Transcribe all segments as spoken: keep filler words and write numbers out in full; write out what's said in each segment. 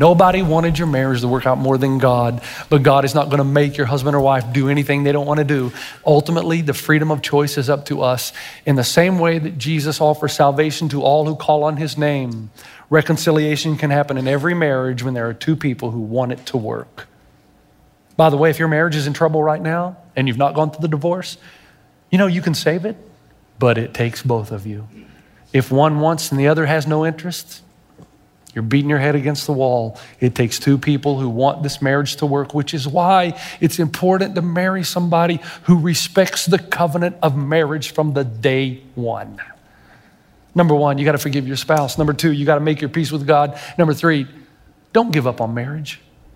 Nobody wanted your marriage to work out more than God, but God is not going to make your husband or wife do anything they don't want to do. Ultimately, the freedom of choice is up to us. In the same way that Jesus offers salvation to all who call on his name, reconciliation can happen in every marriage when there are two people who want it to work. By the way, if your marriage is in trouble right now and you've not gone through the divorce, you know you can save it, but it takes both of you. If one wants and the other has no interest, you're beating your head against the wall. It takes two people who want this marriage to work, which is why it's important to marry somebody who respects the covenant of marriage from the day one. Number one, you got to forgive your spouse. Number two, you got to make your peace with God. Number three, don't give up on marriage.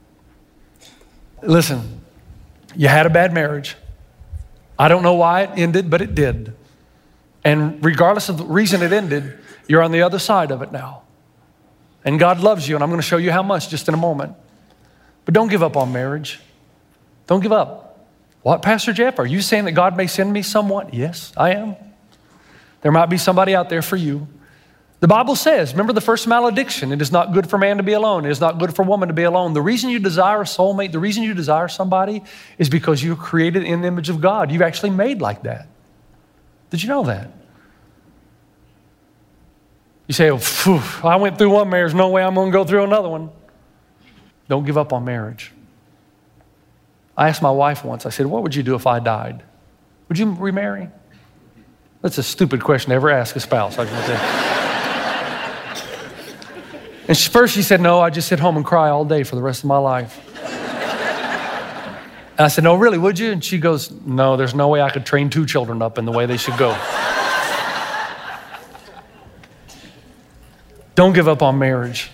Listen, you had a bad marriage. I don't know why it ended, but it did. And regardless of the reason it ended, you're on the other side of it now. And God loves you, and I'm going to show you how much just in a moment. But don't give up on marriage. Don't give up. What, Pastor Jeff? Are you saying that God may send me someone? Yes, I am. There might be somebody out there for you. The Bible says, remember the first malediction, it is not good for man to be alone. It is not good for woman to be alone. The reason you desire a soulmate, the reason you desire somebody is because you're created in the image of God. You've actually made like that. Did you know that? You say, oh, phew, I went through one marriage, no way I'm going to go through another one. Don't give up on marriage. I asked my wife once, I said, what would you do if I died? Would you remarry? That's a stupid question to ever ask a spouse. I just want to say. And she, first she said, no, I just sit home and cry all day for the rest of my life. And I said, no, really, would you? And she goes, no, there's no way I could train two children up in the way they should go. Don't give up on marriage.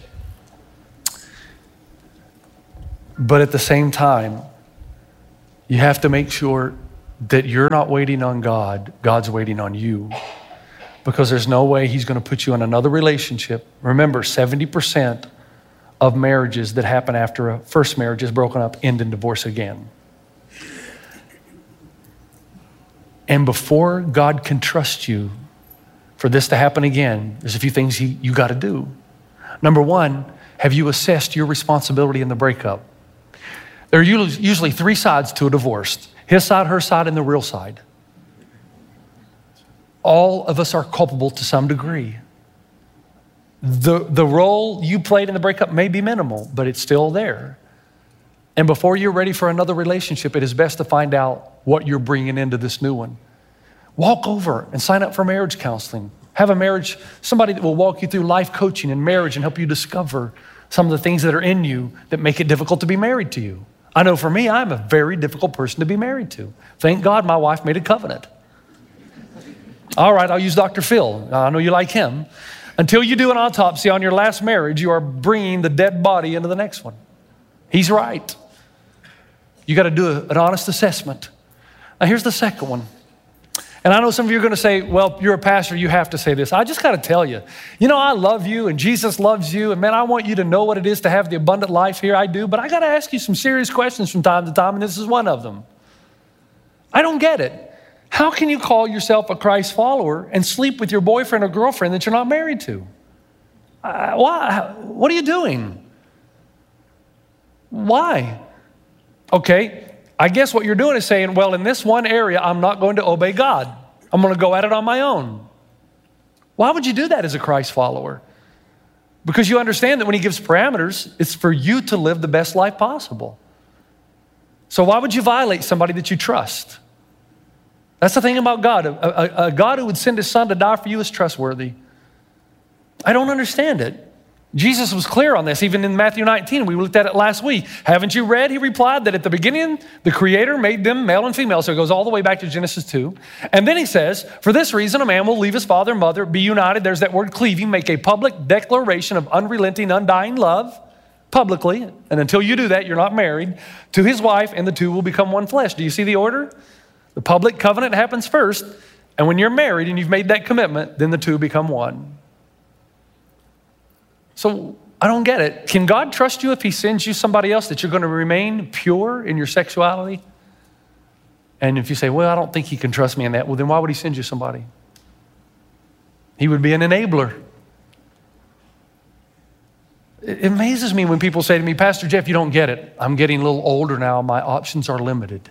But at the same time, you have to make sure that you're not waiting on God, God's waiting on you. Because there's no way he's going to put you in another relationship. Remember, seventy percent of marriages that happen after a first marriage is broken up end in divorce again. And before God can trust you for this to happen again, there's a few things he, you got to do. Number one, have you assessed your responsibility in the breakup? There are usually three sides to a divorce. His side, her side, and the real side. All of us are culpable to some degree. The, the role you played in the breakup may be minimal, but it's still there. And before you're ready for another relationship, it is best to find out what you're bringing into this new one. Walk over and sign up for marriage counseling. Have a marriage, somebody that will walk you through life coaching and marriage and help you discover some of the things that are in you that make it difficult to be married to you. I know for me, I'm a very difficult person to be married to. Thank God my wife made a covenant. All right, I'll use Doctor Phil. I know you like him. Until you do an autopsy on your last marriage, you are bringing the dead body into the next one. He's right. You got to do a, an honest assessment. Now here's the second one. And I know some of you are going to say, well, you're a pastor, you have to say this. I just got to tell you, you know, I love you and Jesus loves you. And man, I want you to know what it is to have the abundant life here. I do. But I got to ask you some serious questions from time to time. And this is one of them. I don't get it. How can you call yourself a Christ follower and sleep with your boyfriend or girlfriend that you're not married to? Uh, why? What are you doing? Why? Okay. I guess what you're doing is saying, well, in this one area, I'm not going to obey God. I'm going to go at it on my own. Why would you do that as a Christ follower? Because you understand that when he gives parameters, it's for you to live the best life possible. So why would you violate somebody that you trust? That's the thing about God. A, a, a God who would send his son to die for you is trustworthy. I don't understand it. Jesus was clear on this, even in Matthew nineteen. We looked at it last week. Haven't you read? He replied that at the beginning, the Creator made them male and female. So it goes all the way back to Genesis two. And then he says, for this reason, a man will leave his father and mother, be united. There's that word cleaving, make a public declaration of unrelenting, undying love publicly. And until you do that, you're not married to his wife, and the two will become one flesh. Do you see the order? The public covenant happens first. And when you're married and you've made that commitment, then the two become one. So I don't get it. Can God trust you if he sends you somebody else that you're going to remain pure in your sexuality? And if you say, well, I don't think he can trust me in that, well, then why would he send you somebody? He would be an enabler. It amazes me when people say to me, Pastor Jeff, you don't get it. I'm getting a little older now. My options are limited.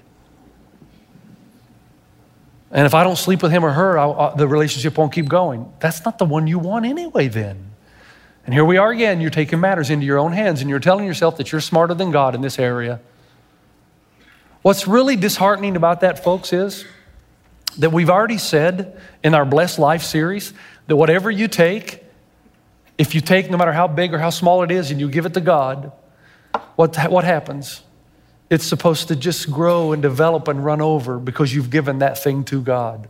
And if I don't sleep with him or her, I'll, I'll, the relationship won't keep going. That's not the one you want anyway then. And here we are again. You're taking matters into your own hands and you're telling yourself that you're smarter than God in this area. What's really disheartening about that, folks, is that we've already said in our Blessed Life series that whatever you take, if you take no matter how big or how small it is and you give it to God, what, what happens? It's supposed to just grow and develop and run over because you've given that thing to God.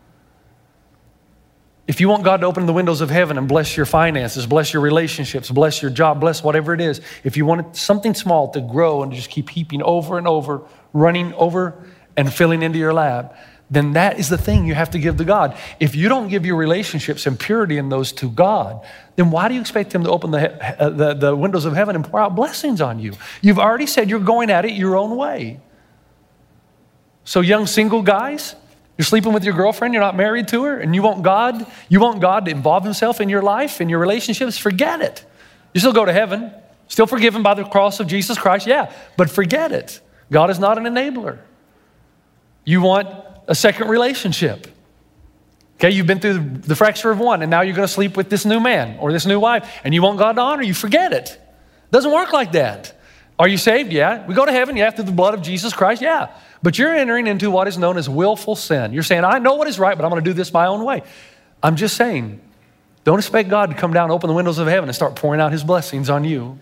If you want God to open the windows of heaven and bless your finances, bless your relationships, bless your job, bless whatever it is, if you want something small to grow and just keep heaping over and over, running over and filling into your lap, then that is the thing you have to give to God. If you don't give your relationships and purity in those to God, then why do you expect him to open the, uh, the, the windows of heaven and pour out blessings on you? You've already said you're going at it your own way. So young single guys, you're sleeping with your girlfriend, you're not married to her, and you want God, you want God to involve himself in your life, in your relationships, forget it. You still go to heaven, still forgiven by the cross of Jesus Christ, yeah, but forget it. God is not an enabler. You want a second relationship. Okay, you've been through the fracture of one, and now you're going to sleep with this new man or this new wife, and you want God to honor you, forget it. It doesn't work like that. Are you saved? Yeah. We go to heaven, yeah, through the blood of Jesus Christ, yeah. But you're entering into what is known as willful sin. You're saying, I know what is right, but I'm going to do this my own way. I'm just saying, don't expect God to come down, open the windows of heaven, and start pouring out his blessings on you.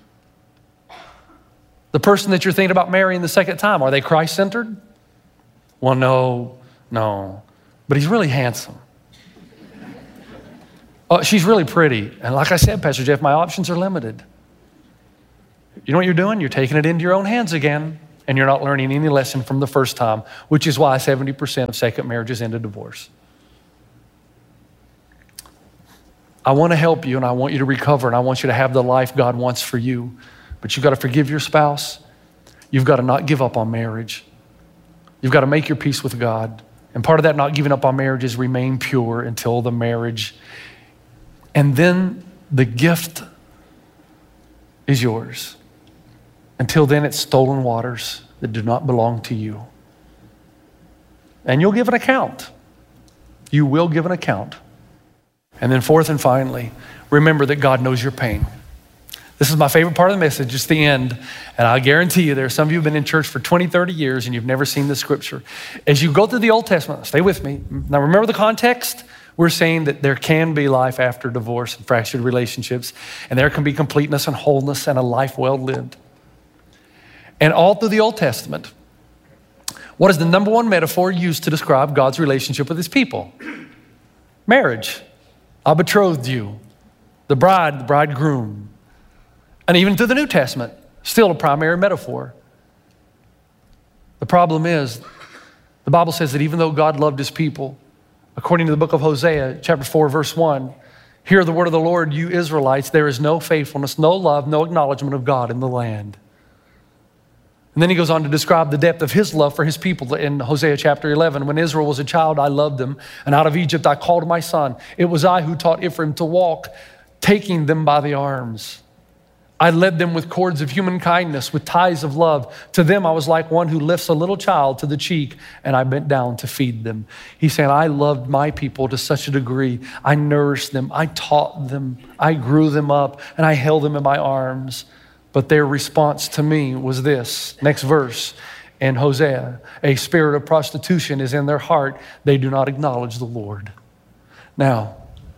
The person that you're thinking about marrying the second time, are they Christ-centered? Well, no, no. But he's really handsome. Oh, she's really pretty. And like I said, Pastor Jeff, my options are limited. You know what you're doing? You're taking it into your own hands again, and you're not learning any lesson from the first time, which is why seventy percent of second marriages end in divorce. I want to help you, and I want you to recover, and I want you to have the life God wants for you. But you've got to forgive your spouse. You've got to not give up on marriage. You've got to make your peace with God. And part of that not giving up on marriage is remain pure until the marriage. And then the gift is yours. Until then, it's stolen waters that do not belong to you. And you'll give an account. You will give an account. And then fourth and finally, remember that God knows your pain. This is my favorite part of the message, it's the end. And I guarantee you there are some of you who have been in church for twenty, thirty years and you've never seen this scripture. As you go through the Old Testament, stay with me. Now remember the context? We're saying that there can be life after divorce and fractured relationships, and there can be completeness and wholeness and a life well lived. And all through the Old Testament, what is the number one metaphor used to describe God's relationship with his people? Marriage. I betrothed you. The bride, the bridegroom. And even through the New Testament, still a primary metaphor. The problem is, the Bible says that even though God loved his people, according to the book of Hosea, chapter four, verse one, hear the word of the Lord, you Israelites, there is no faithfulness, no love, no acknowledgement of God in the land. And then he goes on to describe the depth of his love for his people in Hosea chapter eleven. When Israel was a child, I loved them, and out of Egypt I called my son. It was I who taught Ephraim to walk, taking them by the arms. I led them with cords of human kindness, with ties of love. To them, I was like one who lifts a little child to the cheek, and I bent down to feed them. He's saying, I loved my people to such a degree. I nourished them. I taught them. I grew them up, and I held them in my arms. But their response to me was this. Next verse in Hosea, a spirit of prostitution is in their heart. They do not acknowledge the Lord. Now,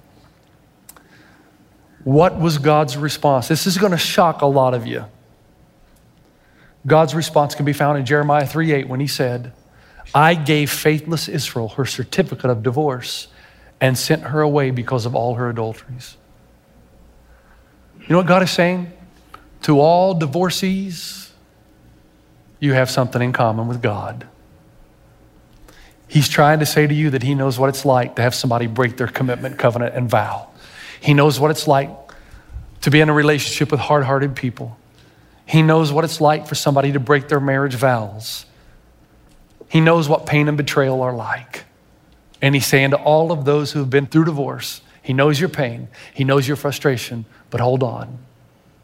what was God's response? This is going to shock a lot of you. God's response can be found in Jeremiah three eight when he said, I gave faithless Israel her certificate of divorce and sent her away because of all her adulteries. You know what God is saying? To all divorcees, you have something in common with God. He's trying to say to you that he knows what it's like to have somebody break their commitment, covenant, and vow. He knows what it's like to be in a relationship with hard-hearted people. He knows what it's like for somebody to break their marriage vows. He knows what pain and betrayal are like. And he's saying to all of those who have been through divorce, he knows your pain, he knows your frustration, but hold on.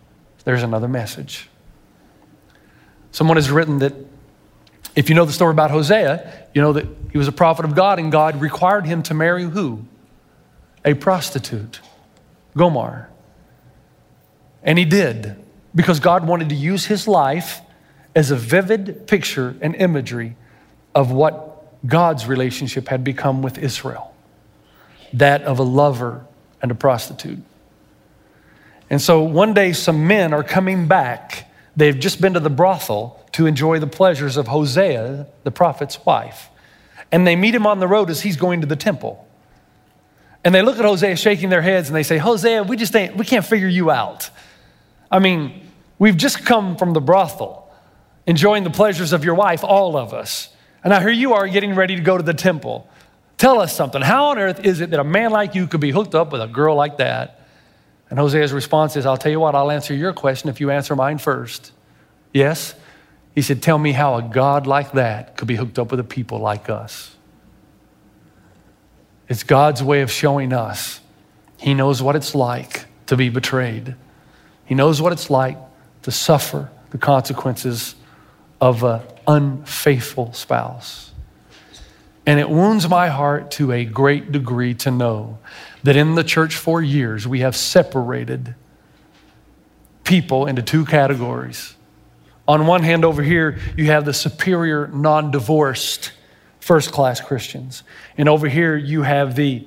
there's another message. Someone has written that if you know the story about Hosea, you know that he was a prophet of God, and God required him to marry who? A prostitute, Gomer. And he did, because God wanted to use his life as a vivid picture and imagery of what God's relationship had become with Israel, that of a lover and a prostitute. And so one day some men are coming back. They've just been to the brothel to enjoy the pleasures of Hosea, the prophet's wife. And they meet him on the road as he's going to the temple. And they look at Hosea shaking their heads and they say, Hosea, we just ain't, we can't figure you out. I mean, we've just come from the brothel, enjoying the pleasures of your wife, all of us. And now here you are getting ready to go to the temple. Tell us something. How on earth is it that a man like you could be hooked up with a girl like that? And Hosea's response is, I'll tell you what, I'll answer your question if you answer mine first. Yes? He said, tell me how a God like that could be hooked up with a people like us. It's God's way of showing us he knows what it's like to be betrayed. He knows what it's like to suffer the consequences of an unfaithful spouse. And it wounds my heart to a great degree to know that in the church for years, we have separated people into two categories. On one hand, over here, you have the superior, non-divorced, first-class Christians. And over here, you have the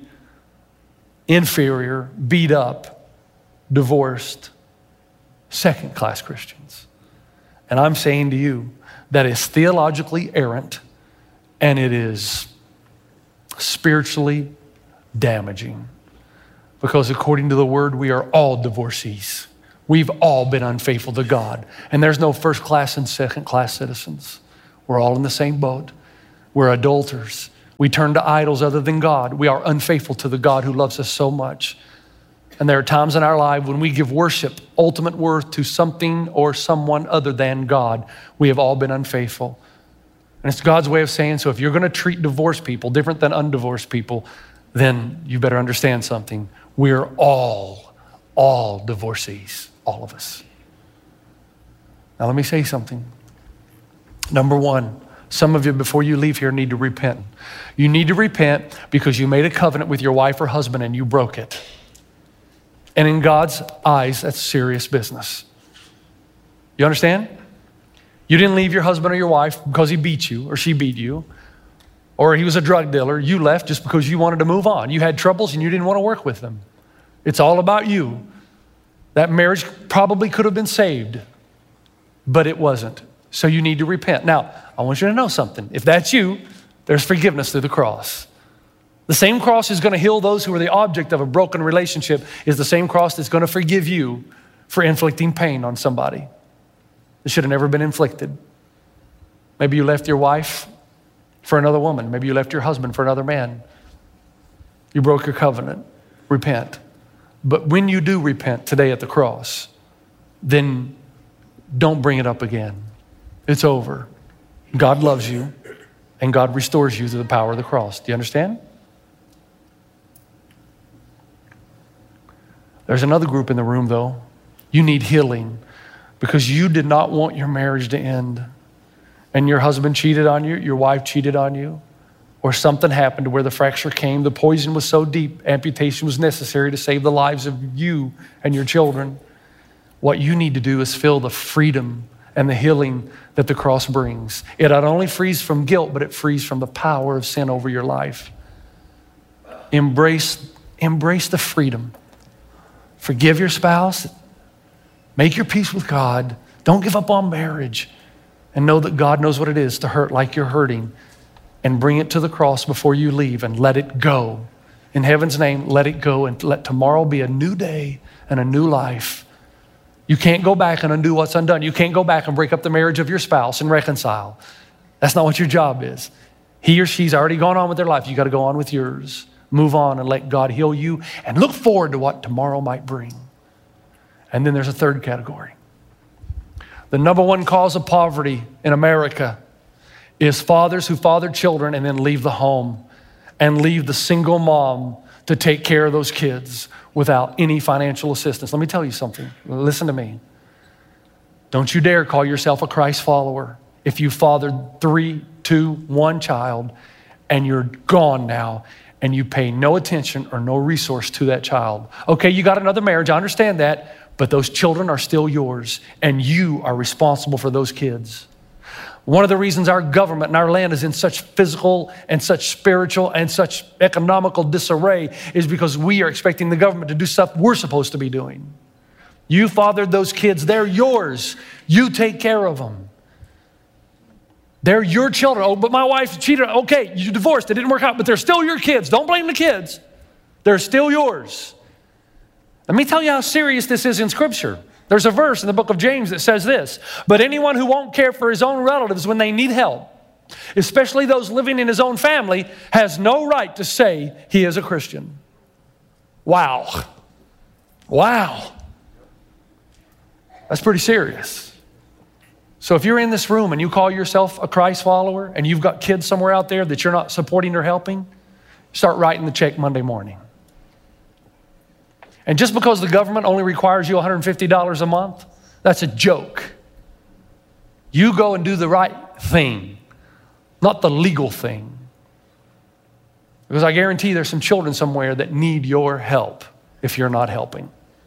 inferior, beat-up, divorced, second-class Christians. And I'm saying to you, that is theologically errant, and it is spiritually damaging. Because according to the word, we are all divorcees. We've all been unfaithful to God. And there's no first class and second class citizens. We're all in the same boat. We're adulterers. We turn to idols other than God. We are unfaithful to the God who loves us so much. And there are times in our life when we give worship, ultimate worth to something or someone other than God. We have all been unfaithful. And it's God's way of saying, so if you're going to treat divorced people different than undivorced people, then you better understand something. We're all, all divorcees, all of us. Now let me say something. Number one, some of you before you leave here need to repent. You need to repent because you made a covenant with your wife or husband and you broke it. And in God's eyes, that's serious business. You understand? You didn't leave your husband or your wife because he beat you or she beat you, or he was a drug dealer. You left just because you wanted to move on. You had troubles and you didn't want to work with them. It's all about you. That marriage probably could have been saved, but it wasn't. So you need to repent. Now, I want you to know something. If that's you, there's forgiveness through the cross. The same cross is going to heal those who are the object of a broken relationship is the same cross that's going to forgive you for inflicting pain on somebody that should have never been inflicted. Maybe you left your wife for another woman. Maybe you left your husband for another man. You broke your covenant. Repent. But when you do repent today at the cross, then don't bring it up again. It's over. God loves you and God restores you through the power of the cross. Do you understand? There's another group in the room, though. You need healing because you did not want your marriage to end. And your husband cheated on you, your wife cheated on you, or something happened to where the fracture came. The poison was so deep, amputation was necessary to save the lives of you and your children. What you need to do is feel the freedom and the healing that the cross brings. It not only frees from guilt, but it frees from the power of sin over your life. Embrace, embrace the freedom. Forgive your spouse. Make your peace with God. Don't give up on marriage. And know that God knows what it is to hurt like you're hurting. And bring it to the cross before you leave and let it go. In heaven's name, let it go and let tomorrow be a new day and a new life. You can't go back and undo what's undone. You can't go back and break up the marriage of your spouse and reconcile. That's not what your job is. He or she's already gone on with their life. You got to go on with yours. Move on and let God heal you and look forward to what tomorrow might bring. And then there's a third category. The number one cause of poverty in America is fathers who father children and then leave the home and leave the single mom to take care of those kids without any financial assistance. Let me tell you something. Listen to me. Don't you dare call yourself a Christ follower if you fathered three, two, one child and you're gone now and you pay no attention or no resource to that child. Okay, you got another marriage, I understand that, but those children are still yours and you are responsible for those kids. One of the reasons our government and our land is in such physical and such spiritual and such economical disarray is because we are expecting the government to do stuff we're supposed to be doing. You fathered those kids, they're yours. You take care of them. They're your children. Oh, but my wife cheated. Okay, you divorced, it didn't work out, but they're still your kids. Don't blame the kids. They're still yours. Let me tell you how serious this is in Scripture. There's a verse in the book of James that says this, but anyone who won't care for his own relatives when they need help, especially those living in his own family, has no right to say he is a Christian. Wow. Wow. That's pretty serious. So if you're in this room and you call yourself a Christ follower and you've got kids somewhere out there that you're not supporting or helping, start writing the check Monday morning. And just because the government only requires you one hundred fifty dollars a month, that's a joke. You go and do the right thing, not the legal thing. Because I guarantee there's some children somewhere that need your help if you're not helping.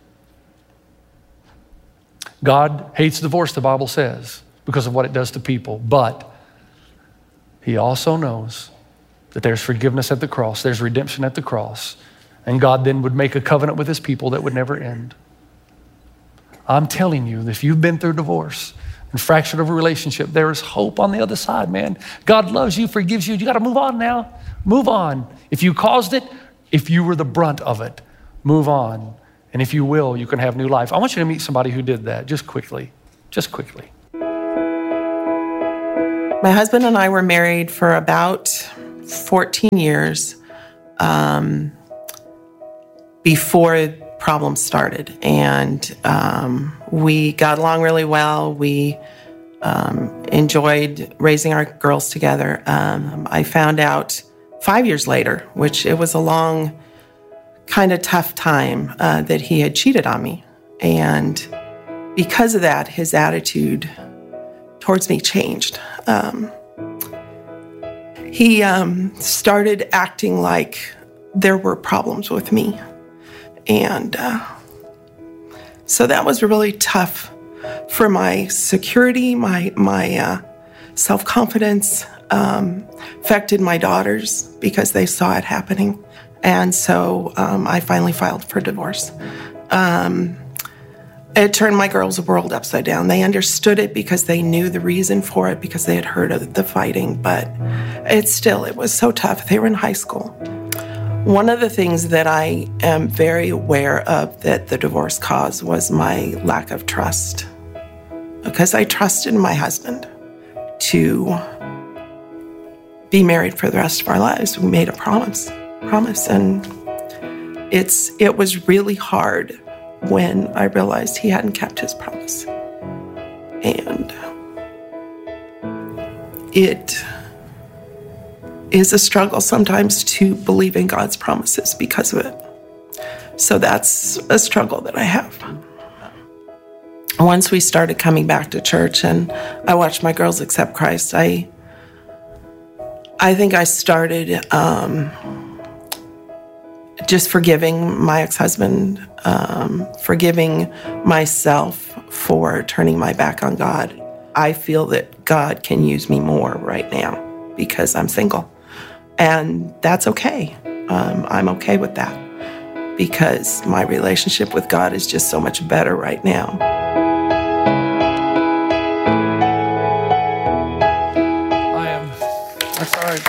God hates divorce, the Bible says, because of what it does to people. But he also knows that there's forgiveness at the cross, there's redemption at the cross. And God then would make a covenant with his people that would never end. I'm telling you, if you've been through divorce and fractured of a relationship, there is hope on the other side, man. God loves you, forgives you. You got to move on now. Move on. If you caused it, if you were the brunt of it, move on. And if you will, you can have new life. I want you to meet somebody who did that, just quickly, just quickly. My husband and I were married for about fourteen years. Um, before problems started. And um, we got along really well. We um, enjoyed raising our girls together. Um, I found out five years later, which it was a long, kind of tough time, uh, that he had cheated on me. And because of that, his attitude towards me changed. Um, he um, started acting like there were problems with me. And uh, so that was really tough for my security, my my uh, self-confidence, um, affected my daughters because they saw it happening. And so um, I finally filed for divorce. Um, it turned my girls' world upside down. They understood it because they knew the reason for it, because they had heard of the fighting. But it still, it was so tough. They were in high school. One of the things that I am very aware of that the divorce caused was my lack of trust. Because I trusted my husband to be married for the rest of our lives. We made a promise, promise. And it's it was really hard when I realized he hadn't kept his promise. And it is a struggle sometimes to believe in God's promises because of it. So that's a struggle that I have. Once we started coming back to church and I watched my girls accept Christ, I I think I started um, just forgiving my ex-husband, um, forgiving myself for turning my back on God. I feel that God can use me more right now because I'm single. And that's okay. Um, I'm okay with that because my relationship with God is just so much better right now. I am, that's all right.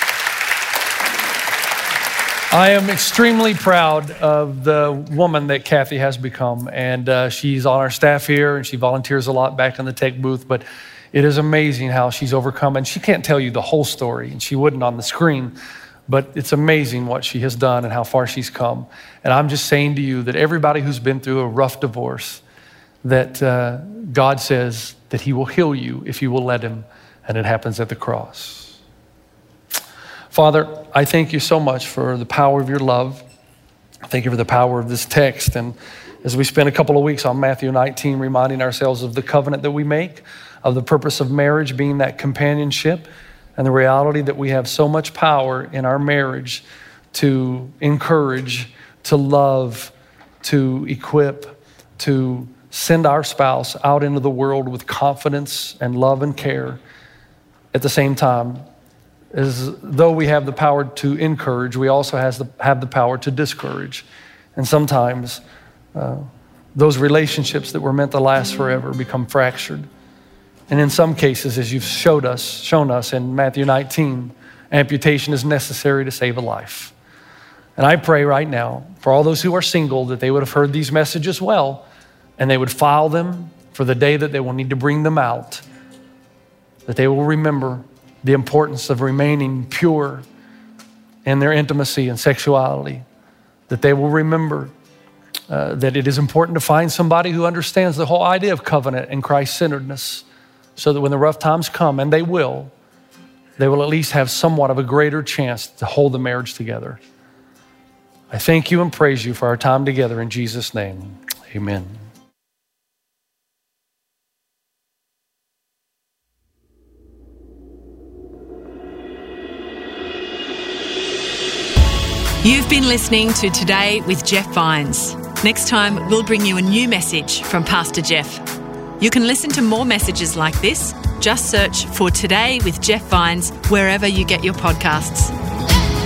I am extremely proud of the woman that Kathy has become. And uh, she's on our staff here and she volunteers a lot back in the tech booth, but it is amazing how she's overcome, and she can't tell you the whole story, and she wouldn't on the screen, but it's amazing what she has done and how far she's come. And I'm just saying to you that everybody who's been through a rough divorce, that uh, God says that he will heal you if you will let him, and it happens at the cross. Father, I thank you so much for the power of your love. I thank you for the power of this text and as we spend a couple of weeks on Matthew nineteen, reminding ourselves of the covenant that we make, of the purpose of marriage being that companionship, and the reality that we have so much power in our marriage to encourage, to love, to equip, to send our spouse out into the world with confidence and love and care. At the same time, as though we have the power to encourage, we also has the, have the power to discourage. And sometimes uh, those relationships that were meant to last forever become fractured. And in some cases, as you've showed us, shown us in Matthew nineteen, amputation is necessary to save a life. And I pray right now for all those who are single that they would have heard these messages well, and they would file them for the day that they will need to bring them out, that they will remember the importance of remaining pure in their intimacy and sexuality, that they will remember uh, that it is important to find somebody who understands the whole idea of covenant and Christ-centeredness, so that when the rough times come, and they will, they will at least have somewhat of a greater chance to hold the marriage together. I thank you and praise you for our time together in Jesus' name. Amen. You've been listening to Today with Jeff Vines. Next time, we'll bring you a new message from Pastor Jeff. You can listen to more messages like this. Just search for Today with Jeff Vines wherever you get your podcasts.